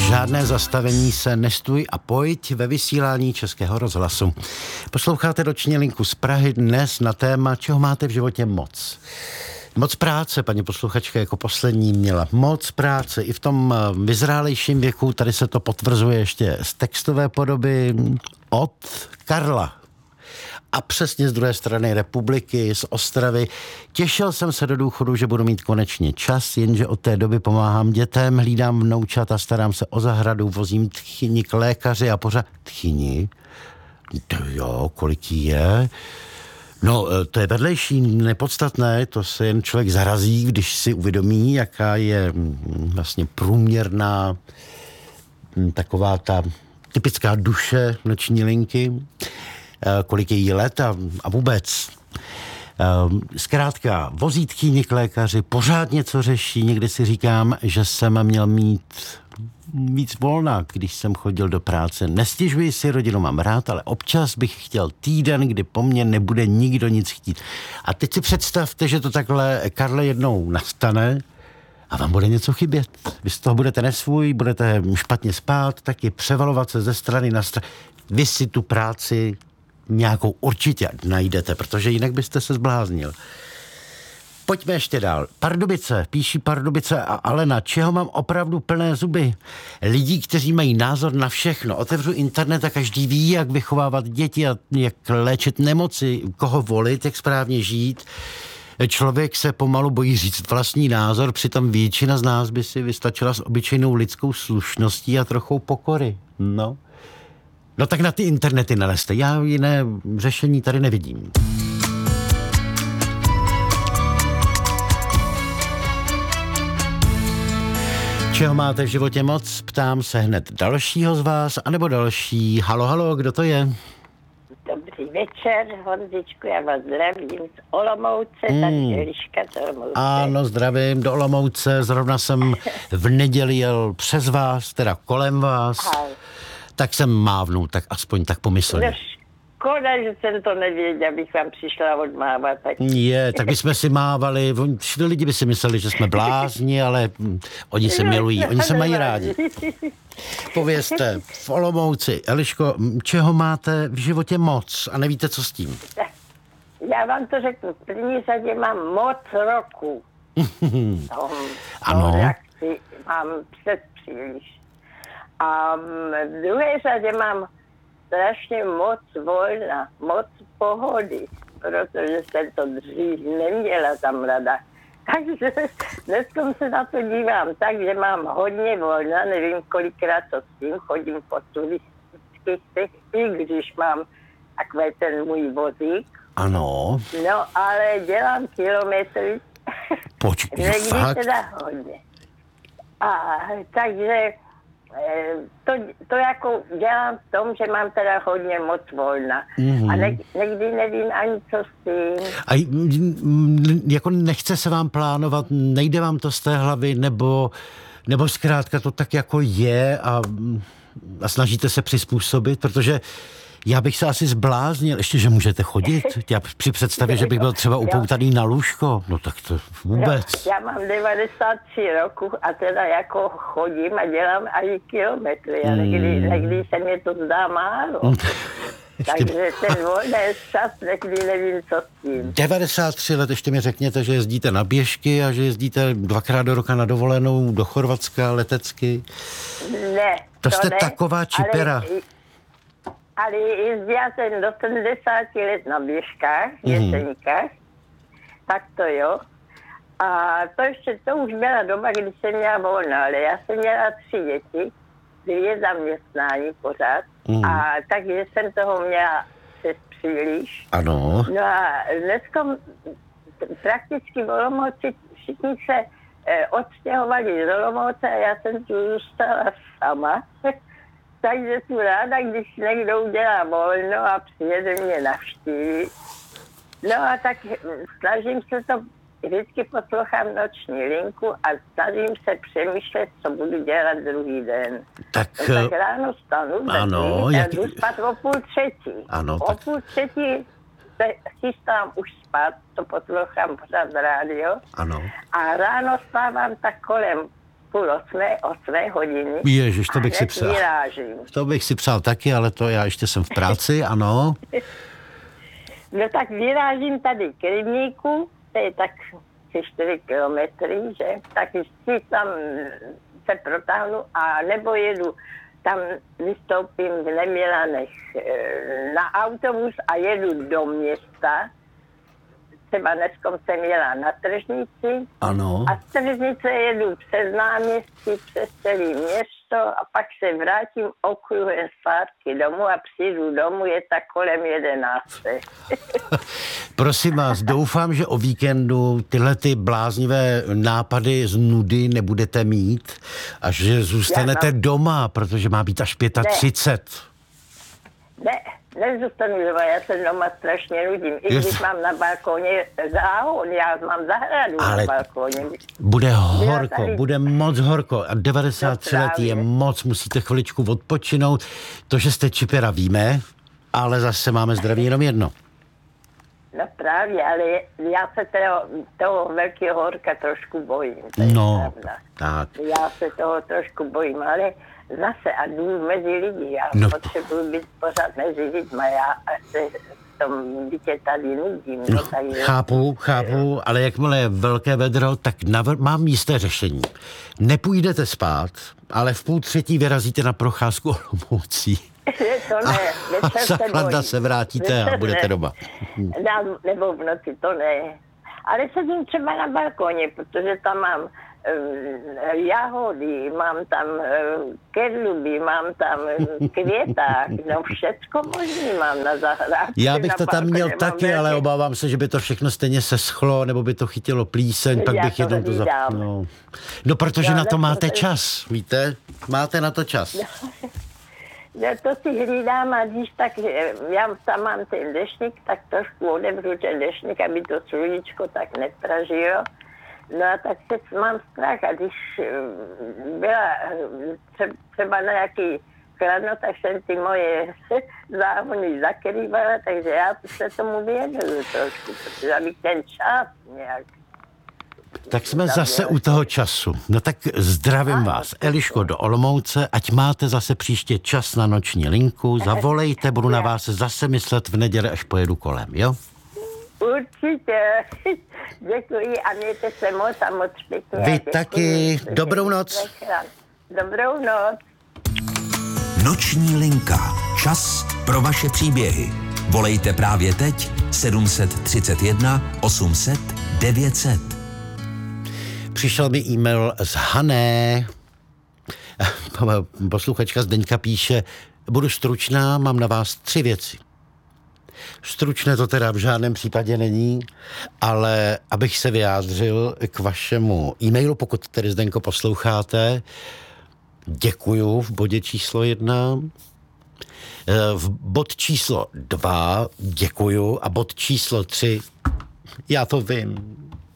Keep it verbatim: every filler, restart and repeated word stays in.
Žádné zastavení se, nestůj a pojď ve vysílání Českého rozhlasu. Posloucháte Noční linku z Prahy dnes na téma, čeho máte v životě moc. Moc práce, paní posluchačka jako poslední měla moc práce i v tom vyzrálejším věku, tady se to potvrzuje ještě z textové podoby od Karla. A přesně z druhé strany republiky, z Ostravy. Těšil jsem se do důchodu, že budu mít konečně čas, jenže od té doby pomáhám dětem, hlídám vnoučata, starám se o zahradu, vozím tchyni k lékaři a pořád... Tchyni? To jo, kolik jí je? No, to je vedlejší, nepodstatné, to se jen člověk zarazí, když si uvědomí, jaká je vlastně průměrná taková ta typická duše Noční linky, kolik je jí let a, a vůbec. Zkrátka, vozí tchýni k lékaři, pořád něco řeší, někdy si říkám, že jsem měl mít víc volna, když jsem chodil do práce. Nestěžuji si, rodinu mám rád, ale občas bych chtěl týden, kdy po mně nebude nikdo nic chtít. A teď si představte, že to takhle, Karle, jednou nastane a vám bude něco chybět. Vy z toho budete nesvůj, budete špatně spát, taky převalovat se ze strany na stranu. Vy si tu práci nějakou určitě najdete, protože jinak byste se zbláznil. Pojďme ještě dál. Pardubice, píší Pardubice a Alena, čeho mám opravdu plné zuby? Lidí, kteří mají názor na všechno. Otevřu internet a každý ví, jak vychovávat děti a jak léčit nemoci, koho volit, jak správně žít. Člověk se pomalu bojí říct vlastní názor, přitom většina z nás by si vystačila s obyčejnou lidskou slušností a trochou pokory. No. No tak na ty internety nalezte. Já jiné řešení tady nevidím. Čeho máte v životě moc? Ptám se hned dalšího z vás, anebo další. Halo, halo, kdo to je? Dobrý večer, Honzičku, já vás zdravím z Olomouce, hmm. tady Eliška z Olomouce. Ano, zdravím do Olomouce, zrovna jsem v neděli jel přes vás, teda kolem vás. Aha. Tak jsem mávnul, tak aspoň tak pomyslel. No škoda, že jsem to nevěděl, abych vám přišla odmávat. Tak... Je, tak bychom si mávali, lidi by si mysleli, že jsme blázni, ale oni se milují, oni se mají rádi. Povězte, v Olomouci, Eliško, čeho máte v životě moc a nevíte, co s tím? Já vám to řeknu, v první řadě mám moc roku. Tom, ano. Reakci mám přes příliš. A v druhé řadě mám strašně moc volna, moc pohody, protože jsem to dřív neměla tam rada. Takže dneska se na to dívám tak, že mám hodně volna, nevím kolikrát to s tím, chodím po turistických cestách, když mám takový ten můj vozík. Ano. No, ale dělám kilometry. Počkej, někdy fakt? teda hodně. A takže To, to jako dělám v tom, že mám teda hodně moc volna. Mm-hmm. A ne, někdy nevím ani co s tím. A jako nechce se vám plánovat, nejde vám to z té hlavy, nebo, nebo zkrátka to tak jako je a, a snažíte se přizpůsobit, protože já bych se asi zbláznil, ještě, že můžete chodit. Já při představě, že bych byl třeba upoutaný na lůžko. No tak to vůbec. No, já mám devadesát tři roku a teda jako chodím a dělám i kilometry. A někdy, někdy se mi to zdá málo. Takže ten volný čas, někdy nevím, co s tím. devadesát tři let, ještě mi řekněte, že jezdíte na běžky a že jezdíte dvakrát do roka na dovolenou do Chorvatska letecky. Ne. To, to jste ne, taková čipera. Ale... Ale jezdila jsem do sedmdesáti let na běžkách, v Jeseníkách, mm. tak to jo. A to ještě, to už byla doba, kdy jsem měla volno, ale já jsem měla tři děti, dvě zaměstnání pořád, mm. a takže jsem toho měla přes příliš. Ano. No a dneska prakticky v Olomouci všichni se eh, odstěhovali z Olomouce a já jsem tu zůstala sama. Takže tu ráda, když někdo udělá volno a přijede mě navštívit. No a tak snažím se to, vždycky poslouchám Noční linku a snažím se přemýšlet, co budu dělat druhý den. Tak, no, tak ráno stanu, ano, tak jak... jdu spát o půl třetí. Ano, o tak... půl třetí se chystám už spát, to poslouchám pořád rádio. Ano. A ráno spávám tak kolem půl osmé, osmé hodiny. Ježiš, to bych si přál. Vyrážím. To bych si přál taky, ale to já ještě jsem v práci, ano. No tak vyrážím tady k rybníku, to je tak tři čtyři kilometry, že? Tak si tam se protáhnu a nebo jedu, tam vystoupím v Nemilanech na autobus a jedu do města. Třeba dneskom jsem jela na tržnici. Ano. A z tržnice jedu přes náměstí, přes celé město a pak se vrátím okruhem zpátky domů a přijdu domů, je tak kolem jedenácté. Prosím vás, doufám, že o víkendu tyhle ty bláznivé nápady z nudy nebudete mít a že zůstanete Já mám... doma, protože má být až třicet pět. Ne, nezůstanu doma, já se doma strašně nudím. I Jest... když mám na balkóně záhon, já mám zahradu ale na balkóně. bude horko, tady... bude moc horko a devadesát tři let je moc, musíte chviličku odpočinout. To, že jste čipera víme, ale zase máme zdraví jenom jedno. No právě, ale já se toho, toho velkého horka trošku bojím. No, tak. Já se toho trošku bojím, ale zase a jdu mezi lidi. Já no. potřebuji být pořád mezi lidma. Já se v tom bytě tady nudím. No, takže... Chápu, chápu, ale jakmile je velké vedro, tak navr- mám jisté řešení. Nepůjdete spát, ale v půl třetí vyrazíte na procházku Olomoucí. To ne, a za chlada se vrátíte večer a budete ne. doma. Dám, nebo v noci, to ne. Ale sedím třeba na balkóně, protože tam mám uh, jahody, mám tam uh, kedluby, mám tam uh, květák, no všecko možný mám na zahrádce. Já bych to tam balkóně, měl taky, velký... ale obávám se, že by to všechno stejně seschlo, nebo by to chytilo plíseň, pak Já bych to jednou to zapnul. No. no, protože Já na to máte to... čas, víte? Máte na to čas. No to si hlídám a když tak, já tam mám ten dešník, tak trošku odebru ten dešník, aby to sluníčko tak nepražilo. No a tak se mám strach a když byla třeba na nějaký kladno, tak jsem ty moje záhony zakrývala, takže já se tomu věnuju trošku, protože abych ten čas nějak... Tak jsme zase u toho času. No tak zdravím vás, Eliško, do Olomouce, ať máte zase příště čas na noční linku, zavolejte, budu na vás zase myslet v neděli, až pojedu kolem, jo? Určitě. Děkuji a mějte se moc a moc pěkně. Vy taky. Dobrou noc. Dobrou noc. Noční linka. Čas pro vaše příběhy. Volejte právě teď sedm set třicet jedna osm set devět set. Přišel mi e-mail z Hané. Posluchačka Zdeňka píše, budu stručná, mám na vás tři věci. Stručné to teda v žádném případě není, ale abych se vyjádřil k vašemu e-mailu, pokud tedy Zdenko posloucháte, děkuju v bodě číslo jedna. V bod číslo dva děkuju a bod číslo tři, já to vím.